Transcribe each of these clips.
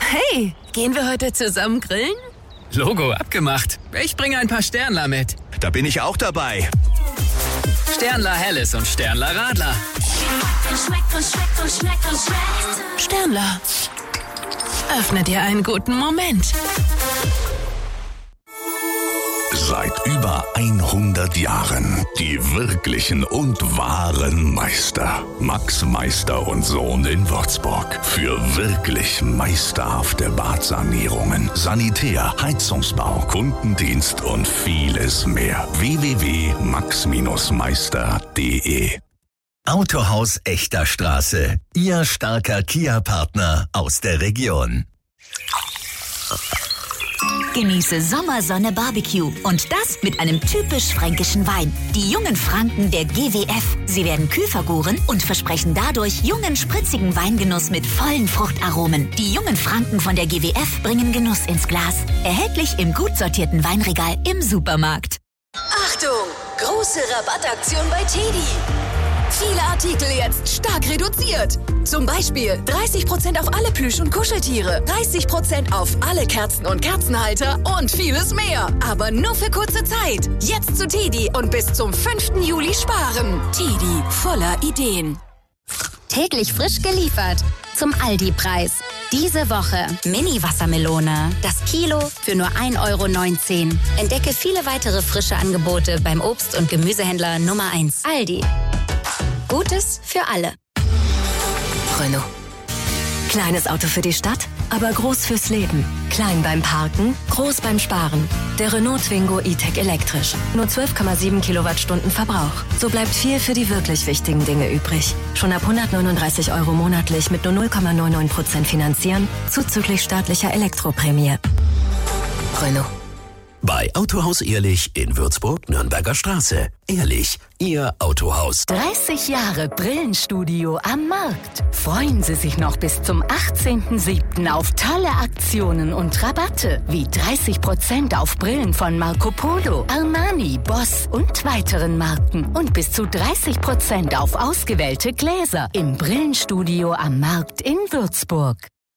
Hey, gehen wir heute zusammen grillen? Logo abgemacht. Ich bringe ein paar Sternler mit. Da bin ich auch dabei. Sternler Helles und Sternler Radler. Sternler, öffne dir einen guten Moment. Seit über 100 Jahren die wirklichen und wahren Meister. Max Meister und Sohn in Würzburg. Für wirklich meisterhafte Badsanierungen, Sanitär, Heizungsbau, Kundendienst und vieles mehr. www.max-meister.de. Autohaus Echter Straße. Ihr starker Kia-Partner aus der Region. Genieße Sommersonne Barbecue und das mit einem typisch fränkischen Wein. Die jungen Franken der GWF. Sie werden kühl vergoren und versprechen dadurch jungen, spritzigen Weingenuss mit vollen Fruchtaromen. Die jungen Franken von der GWF bringen Genuss ins Glas. Erhältlich im gut sortierten Weinregal im Supermarkt. Achtung! Große Rabattaktion bei TEDi. Viele Artikel jetzt stark reduziert. Zum Beispiel 30% auf alle Plüsch- und Kuscheltiere, 30% auf alle Kerzen und Kerzenhalter und vieles mehr. Aber nur für kurze Zeit. Jetzt zu TEDi und bis zum 5. Juli sparen. TEDi, voller Ideen. Täglich frisch geliefert. Zum Aldi-Preis. Diese Woche Mini-Wassermelone. Das Kilo für nur 1,19 €. Entdecke viele weitere frische Angebote beim Obst- und Gemüsehändler Nummer 1. Aldi. Gutes für alle. Renault. Kleines Auto für die Stadt, aber groß fürs Leben. Klein beim Parken, groß beim Sparen. Der Renault Twingo E-Tech elektrisch. Nur 12,7 Kilowattstunden Verbrauch. So bleibt viel für die wirklich wichtigen Dinge übrig. Schon ab 139 € monatlich mit nur 0,99% finanzieren, zuzüglich staatlicher Elektroprämie. Renault. Bei Autohaus Ehrlich in Würzburg, Nürnberger Straße. Ehrlich, Ihr Autohaus. 30 Jahre Brillenstudio am Markt. Freuen Sie sich noch bis zum 18.07. auf tolle Aktionen und Rabatte, wie 30% auf Brillen von Marco Polo, Armani, Boss und weiteren Marken. Und bis zu 30% auf ausgewählte Gläser im Brillenstudio am Markt in Würzburg.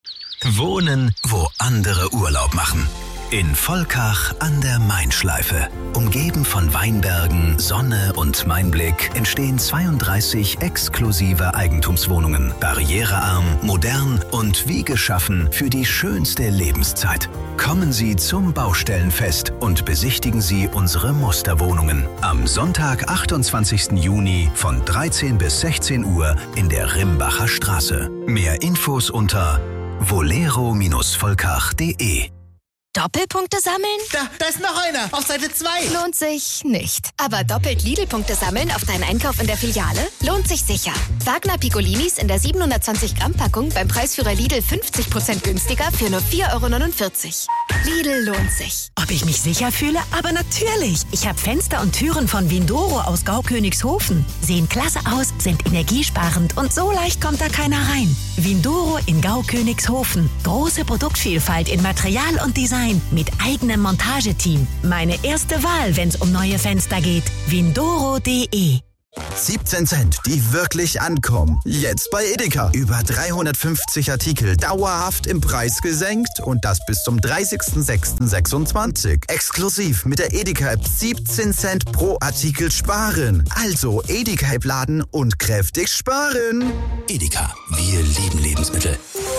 Wohnen, wo andere Urlaub machen. In Volkach an der Mainschleife. Umgeben von Weinbergen, Sonne und Mainblick entstehen 32 exklusive Eigentumswohnungen. Barrierearm, modern und wie geschaffen für die schönste Lebenszeit. Kommen Sie zum Baustellenfest und besichtigen Sie unsere Musterwohnungen. Am Sonntag, 28. Juni von 13 bis 16 Uhr in der Rimbacher Straße. Mehr Infos unter volero-volkach.de. Doppelpunkte sammeln? Da ist noch einer. Auf Seite 2. Lohnt sich nicht. Aber doppelt Lidl-Punkte sammeln auf deinen Einkauf in der Filiale? Lohnt sich sicher. Wagner Piccolinis in der 720-Gramm-Packung beim Preisführer Lidl 50% günstiger für nur 4,49 €. Lidl lohnt sich. Ob ich mich sicher fühle? Aber natürlich. Ich habe Fenster und Türen von Windoro aus Gaukönigshofen. Sehen klasse aus, sind energiesparend und so leicht kommt da keiner rein. Windoro in Gaukönigshofen. Große Produktvielfalt in Material und Design. Mit eigenem Montageteam. Meine erste Wahl, wenn es um neue Fenster geht. Windoro.de. 17 Cent, die wirklich ankommen. Jetzt bei Edeka. Über 350 Artikel dauerhaft im Preis gesenkt und das bis zum 30.06.26. Exklusiv mit der Edeka-App 17 Cent pro Artikel sparen. Also Edeka-App laden und kräftig sparen. Edeka, wir lieben Lebensmittel.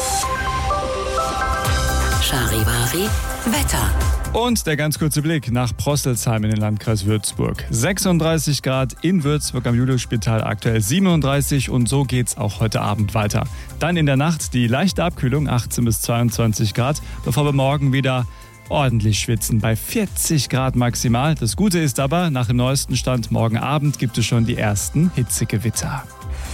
Charivari Wetter. Und der ganz kurze Blick nach Prostelsheim in den Landkreis Würzburg. 36 Grad in Würzburg am Juliusspital, aktuell 37 und so geht's auch heute Abend weiter. Dann in der Nacht die leichte Abkühlung, 18 bis 22 Grad, bevor wir morgen wieder ordentlich schwitzen bei 40 Grad maximal. Das Gute ist aber, nach dem neuesten Stand morgen Abend gibt es schon die ersten Hitzegewitter.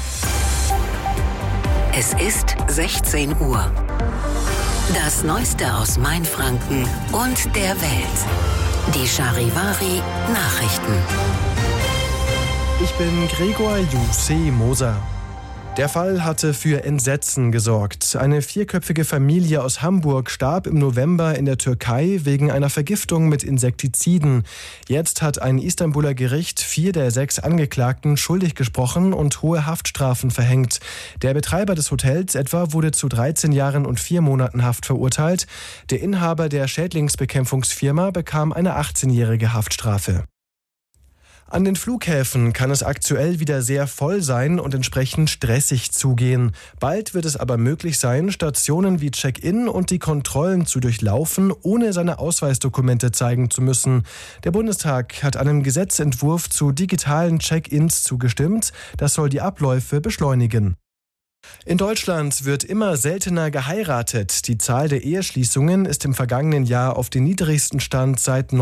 Es ist 16 Uhr. Das Neueste aus Mainfranken und der Welt. Die Charivari Nachrichten. Ich bin Gregor Jussi Moser. Der Fall hatte für Entsetzen gesorgt. Eine 4-köpfige Familie aus Hamburg starb im November in der Türkei wegen einer Vergiftung mit Insektiziden. Jetzt hat ein Istanbuler Gericht 4 der 6 Angeklagten schuldig gesprochen und hohe Haftstrafen verhängt. Der Betreiber des Hotels etwa wurde zu 13 Jahren und 4 Monaten Haft verurteilt. Der Inhaber der Schädlingsbekämpfungsfirma bekam eine 18-jährige Haftstrafe. An den Flughäfen kann es aktuell wieder sehr voll sein und entsprechend stressig zugehen. Bald wird es aber möglich sein, Stationen wie Check-in und die Kontrollen zu durchlaufen, ohne seine Ausweisdokumente zeigen zu müssen. Der Bundestag hat einem Gesetzentwurf zu digitalen Check-ins zugestimmt. Das soll die Abläufe beschleunigen. In Deutschland wird immer seltener geheiratet. Die Zahl der Eheschließungen ist im vergangenen Jahr auf den niedrigsten Stand seit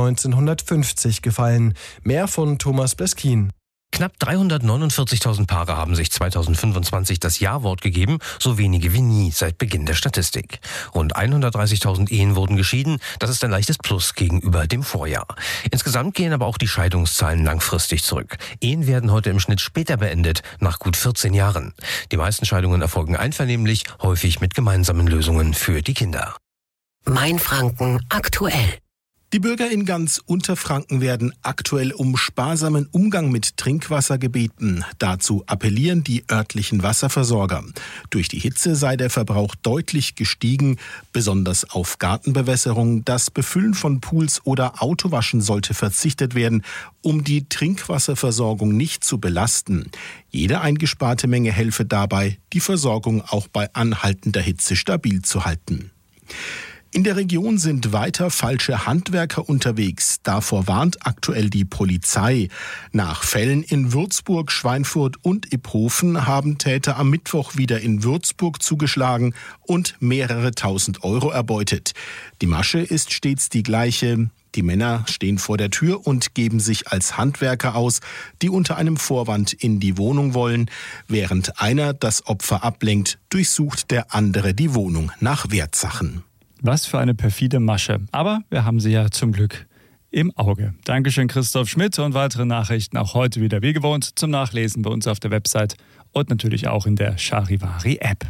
1950 gefallen. Mehr von Thomas Bleskin. Knapp 349.000 Paare haben sich 2025 das Ja-Wort gegeben, so wenige wie nie seit Beginn der Statistik. Rund 130.000 Ehen wurden geschieden, das ist ein leichtes Plus gegenüber dem Vorjahr. Insgesamt gehen aber auch die Scheidungszahlen langfristig zurück. Ehen werden heute im Schnitt später beendet, nach gut 14 Jahren. Die meisten Scheidungen erfolgen einvernehmlich, häufig mit gemeinsamen Lösungen für die Kinder. Mainfranken aktuell. Die Bürger in ganz Unterfranken werden aktuell um sparsamen Umgang mit Trinkwasser gebeten. Dazu appellieren die örtlichen Wasserversorger. Durch die Hitze sei der Verbrauch deutlich gestiegen, besonders auf Gartenbewässerung. Das Befüllen von Pools oder Autowaschen sollte verzichtet werden, um die Trinkwasserversorgung nicht zu belasten. Jede eingesparte Menge helfe dabei, die Versorgung auch bei anhaltender Hitze stabil zu halten. In der Region sind weiter falsche Handwerker unterwegs. Davor warnt aktuell die Polizei. Nach Fällen in Würzburg, Schweinfurt und Iphofen haben Täter am Mittwoch wieder in Würzburg zugeschlagen und mehrere tausend Euro erbeutet. Die Masche ist stets die gleiche. Die Männer stehen vor der Tür und geben sich als Handwerker aus, die unter einem Vorwand in die Wohnung wollen. Während einer das Opfer ablenkt, durchsucht der andere die Wohnung nach Wertsachen. Was für eine perfide Masche. Aber wir haben sie ja zum Glück im Auge. Dankeschön, Christoph Schmidt, und weitere Nachrichten auch heute wieder wie gewohnt zum Nachlesen bei uns auf der Website und natürlich auch in der Charivari-App.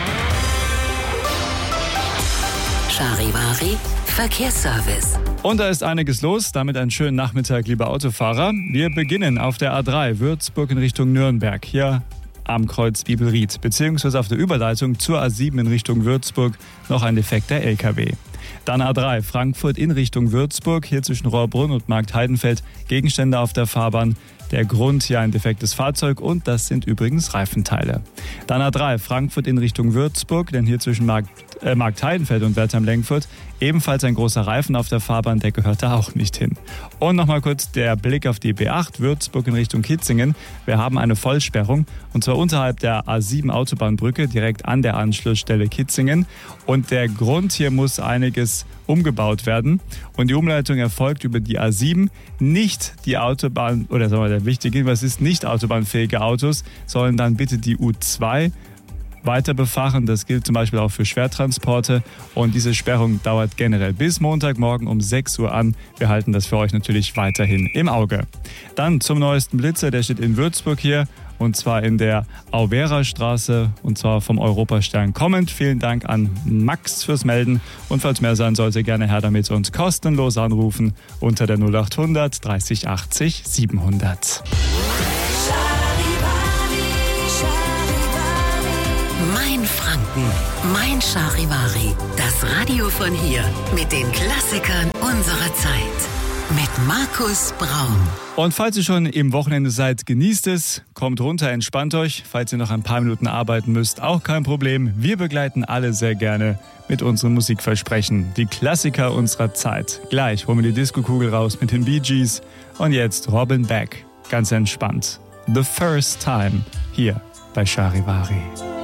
Charivari Verkehrsservice. Und da ist einiges los. Damit einen schönen Nachmittag, liebe Autofahrer. Wir beginnen auf der A3 Würzburg in Richtung Nürnberg. Hier am Kreuz Bibelried, beziehungsweise auf der Überleitung zur A7 in Richtung Würzburg noch ein defekter LKW. Dann A3 Frankfurt in Richtung Würzburg, hier zwischen Rohrbrunn und Marktheidenfeld, Gegenstände auf der Fahrbahn. Der Grund hier ein defektes Fahrzeug und das sind übrigens Reifenteile. Dann A3 Frankfurt in Richtung Würzburg, denn hier zwischen Marktheidenfeld und Wertheim-Lenkfurt ebenfalls ein großer Reifen auf der Fahrbahn, der gehört da auch nicht hin. Und nochmal kurz der Blick auf die B8 Würzburg in Richtung Kitzingen. Wir haben eine Vollsperrung und zwar unterhalb der A7 Autobahnbrücke direkt an der Anschlussstelle Kitzingen. Und der Grund hier muss einiges umgebaut werden und die Umleitung erfolgt über die A7. Nicht die Autobahn, oder sagen wir, der wichtige Hinweis ist, nicht autobahnfähige Autos sollen dann bitte die U2 weiter befahren. Das gilt zum Beispiel auch für Schwertransporte und diese Sperrung dauert generell bis Montagmorgen um 6 Uhr an. Wir halten das für euch natürlich weiterhin im Auge. Dann zum neuesten Blitzer, der steht in Würzburg hier und zwar in der Auvera-Straße und zwar vom Europastern kommend. Vielen Dank an Max fürs Melden und falls mehr sein sollte, gerne her damit und kostenlos anrufen unter der 0800 30 80 700. Mainfranken, Mein Charivari, das Radio von hier mit den Klassikern unserer Zeit. Mit Markus Braun. Und falls ihr schon im Wochenende seid, genießt es, kommt runter, entspannt euch. Falls ihr noch ein paar Minuten arbeiten müsst, auch kein Problem. Wir begleiten alle sehr gerne mit unserem Musikversprechen. Die Klassiker unserer Zeit. Gleich holen wir die Disco-Kugel raus mit den Bee Gees. Und jetzt Robin Beck, ganz entspannt. The First Time, hier bei Charivari.